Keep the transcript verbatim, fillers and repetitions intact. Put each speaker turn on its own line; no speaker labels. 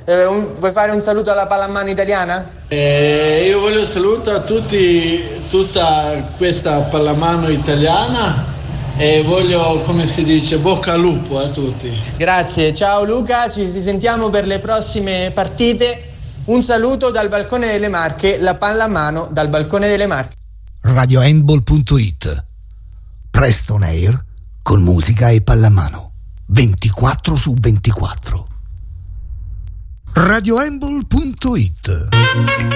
Eh, un, vuoi fare un saluto alla pallamano italiana?
Eh, io voglio salutare a tutti, tutta questa pallamano italiana e voglio, come si dice, bocca al lupo a tutti.
Grazie, ciao Luca, ci sentiamo per le prossime partite. Un saluto dal balcone delle Marche, la pallamano dal balcone delle Marche.
radio handball punto it. Presto on air con musica e pallamano ventiquattro su ventiquattro. radio handball punto it